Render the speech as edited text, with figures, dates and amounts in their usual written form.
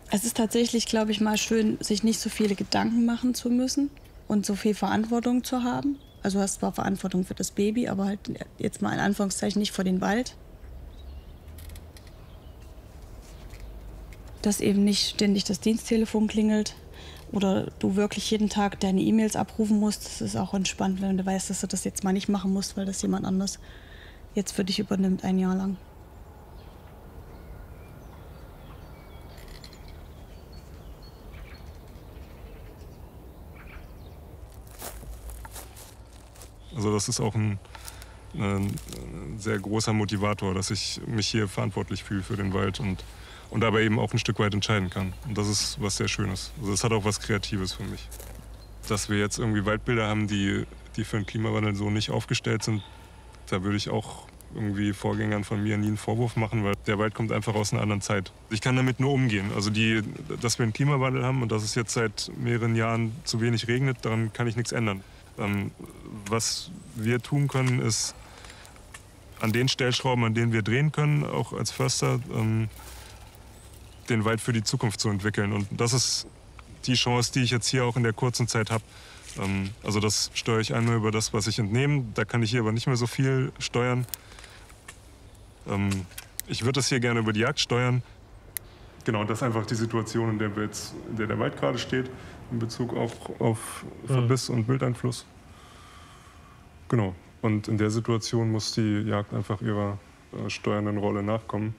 Es ist tatsächlich, glaube ich, mal schön, sich nicht so viele Gedanken machen zu müssen und so viel Verantwortung zu haben. Also du hast zwar Verantwortung für das Baby, aber halt jetzt mal in Anführungszeichen nicht für den Wald. Dass eben nicht ständig das Diensttelefon klingelt oder du wirklich jeden Tag deine E-Mails abrufen musst. Das ist auch entspannt, wenn du weißt, dass du das jetzt mal nicht machen musst, weil das jemand anders jetzt für dich übernimmt, ein Jahr lang. Also das ist auch ein sehr großer Motivator, dass ich mich hier verantwortlich fühle für den Wald und aber eben auch ein Stück weit entscheiden kann. Und das ist was sehr Schönes. Also das hat auch was Kreatives für mich. Dass wir jetzt irgendwie Waldbilder haben, die für den Klimawandel so nicht aufgestellt sind, da würde ich auch irgendwie Vorgängern von mir nie einen Vorwurf machen, weil der Wald kommt einfach aus einer anderen Zeit. Ich kann damit nur umgehen. Also dass wir einen Klimawandel haben und dass es jetzt seit mehreren Jahren zu wenig regnet, daran kann ich nichts ändern. Was wir tun können, ist an den Stellschrauben, an denen wir drehen können, auch als Förster, den Wald für die Zukunft zu entwickeln. Und das ist die Chance, die ich jetzt hier auch in der kurzen Zeit habe. Also das steuere ich einmal über das, was ich entnehme. Da kann ich hier aber nicht mehr so viel steuern. Ich würde das hier gerne über die Jagd steuern. Genau, das ist einfach die Situation, in der der Wald gerade steht, in Bezug auf Verbiss und Wildeinfluss. Genau. Und in der Situation muss die Jagd einfach ihrer steuernden Rolle nachkommen.